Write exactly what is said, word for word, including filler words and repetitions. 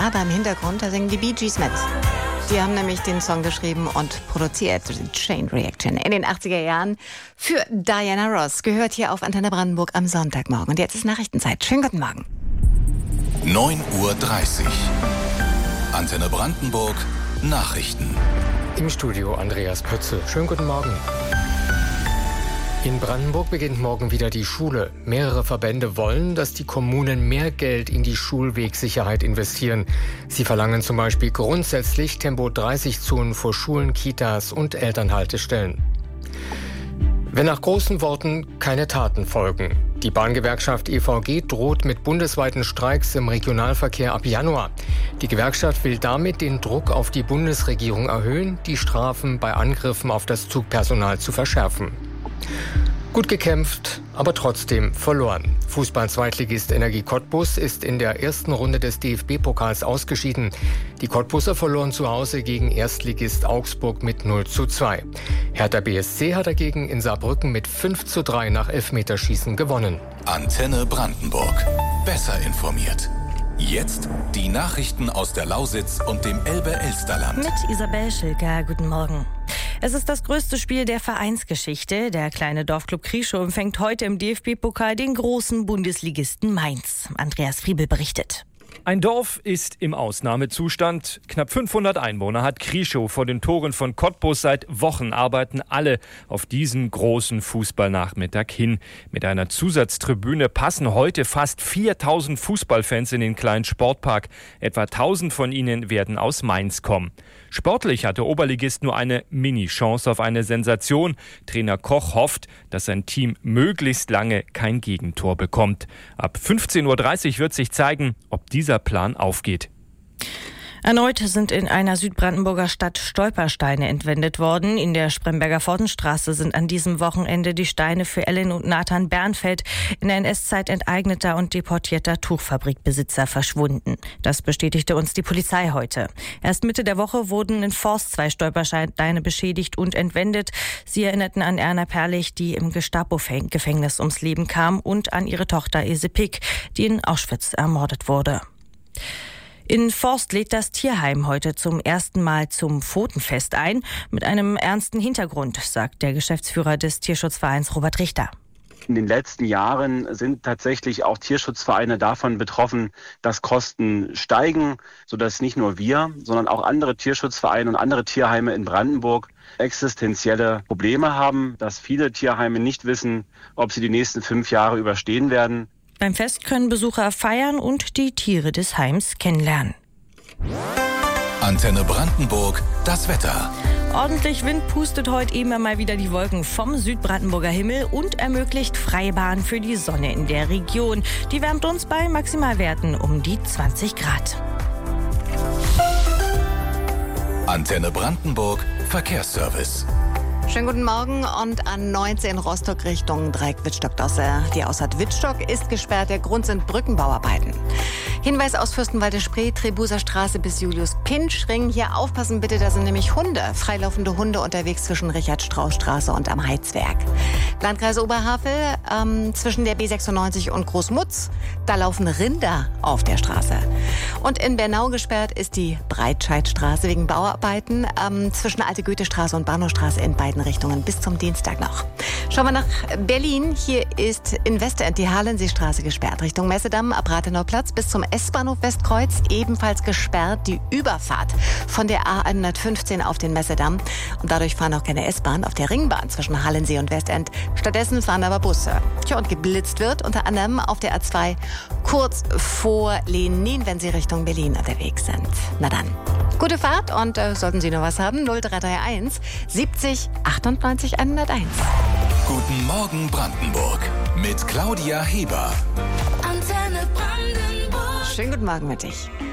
Ja, da im Hintergrund, da singen die Bee Gees mit. Die haben nämlich den Song geschrieben und produziert, Chain Reaction, in den achtziger Jahren für Diana Ross. Gehört hier auf Antenne Brandenburg am Sonntagmorgen. Und jetzt ist Nachrichtenzeit. Schönen guten Morgen. neun Uhr dreißig. Antenne Brandenburg, Nachrichten. Im Studio Andreas Pötzel. Schönen guten Morgen. In Brandenburg beginnt morgen wieder die Schule. Mehrere Verbände wollen, dass die Kommunen mehr Geld in die Schulwegsicherheit investieren. Sie verlangen zum Beispiel grundsätzlich Tempo dreißig Zonen vor Schulen, Kitas und Elternhaltestellen. Wenn nach großen Worten keine Taten folgen. Die Bahngewerkschaft E V G droht mit bundesweiten Streiks im Regionalverkehr ab Januar. Die Gewerkschaft will damit den Druck auf die Bundesregierung erhöhen, die Strafen bei Angriffen auf das Zugpersonal zu verschärfen. Gut gekämpft, aber trotzdem verloren. Fußball-Zweitligist Energie Cottbus ist in der ersten Runde des D F B-Pokals ausgeschieden. Die Cottbuser verloren zu Hause gegen Erstligist Augsburg mit null zu zwei. Hertha B S C hat dagegen in Saarbrücken mit fünf zu drei nach Elfmeterschießen gewonnen. Antenne Brandenburg. Besser informiert. Jetzt die Nachrichten aus der Lausitz und dem Elbe-Elsterland. Mit Isabel Schilker, guten Morgen. Es ist das größte Spiel der Vereinsgeschichte. Der kleine Dorfclub Krieschow empfängt heute im D F B-Pokal den großen Bundesligisten Mainz. Andreas Friebel berichtet. Ein Dorf ist im Ausnahmezustand. Knapp fünfhundert Einwohner hat Krieschow vor den Toren von Cottbus. Seit Wochen arbeiten alle auf diesen großen Fußballnachmittag hin. Mit einer Zusatztribüne passen heute fast viertausend Fußballfans in den kleinen Sportpark. Etwa tausend von ihnen werden aus Mainz kommen. Sportlich hatte Oberligist nur eine Mini-Chance auf eine Sensation. Trainer Koch hofft, dass sein Team möglichst lange kein Gegentor bekommt. Ab fünfzehn Uhr dreißig wird sich zeigen, ob dieser Plan aufgeht. Erneut sind in einer Südbrandenburger Stadt Stolpersteine entwendet worden. In der Spremberger Pfortenstraße sind an diesem Wochenende die Steine für Ellen und Nathan Bernfeld, in der N S-Zeit enteigneter und deportierter Tuchfabrikbesitzer, verschwunden. Das bestätigte uns die Polizei heute. Erst Mitte der Woche wurden in Forst zwei Stolpersteine beschädigt und entwendet. Sie erinnerten an Erna Perlich, die im Gestapo-Gefängnis ums Leben kam, und an ihre Tochter Ilse Pick, die in Auschwitz ermordet wurde. In Forst lädt das Tierheim heute zum ersten Mal zum Pfotenfest ein, mit einem ernsten Hintergrund, sagt der Geschäftsführer des Tierschutzvereins Robert Richter. In den letzten Jahren sind tatsächlich auch Tierschutzvereine davon betroffen, dass Kosten steigen, sodass nicht nur wir, sondern auch andere Tierschutzvereine und andere Tierheime in Brandenburg existenzielle Probleme haben, dass viele Tierheime nicht wissen, ob sie die nächsten fünf Jahre überstehen werden. Beim Fest können Besucher feiern und die Tiere des Heims kennenlernen. Antenne Brandenburg, das Wetter. Ordentlich Wind pustet heute immer mal wieder die Wolken vom Südbrandenburger Himmel und ermöglicht Freibahn für die Sonne in der Region. Die wärmt uns bei Maximalwerten um die zwanzig Grad. Antenne Brandenburg, Verkehrsservice. Schönen guten Morgen. Und an neunzehn Rostock Richtung Dreieck-Wittstock-Dosse. Die Ausfahrt Wittstock ist gesperrt. Der Grund sind Brückenbauarbeiten. Hinweis aus Fürstenwalde-Spree, Trebuser Straße bis Julius-Pintsch-Ring. Hier aufpassen bitte, da sind nämlich Hunde, freilaufende Hunde unterwegs zwischen Richard-Strauß-Straße und am Heizwerk. Landkreis Oberhavel, ähm, zwischen der B sechsundneunzig und Großmutz, da laufen Rinder auf der Straße. Und in Bernau gesperrt ist die Breitscheidstraße wegen Bauarbeiten ähm, zwischen Alte Goethestraße und Bahnhofstraße in beiden Richtungen bis zum Dienstag noch. Schauen wir nach Berlin. Hier ist in Westend die Halenseestraße gesperrt. Richtung Messedamm ab Rathenauplatz bis zum S-Bahnhof Westkreuz ebenfalls gesperrt. Die Überfahrt von der A hundertfünfzehn auf den Messedamm. Und dadurch fahren auch keine S-Bahn auf der Ringbahn zwischen Hallensee und Westend. Stattdessen fahren aber Busse. Tja, und geblitzt wird unter anderem auf der A zwei kurz vor Lenin, wenn Sie Richtung Berlin unterwegs sind. Na dann, gute Fahrt und äh, sollten Sie noch was haben, null drei drei eins siebzig achtundneunzig hunderteins. Guten Morgen Brandenburg mit Claudia Heber. Schönen guten Morgen mit dich.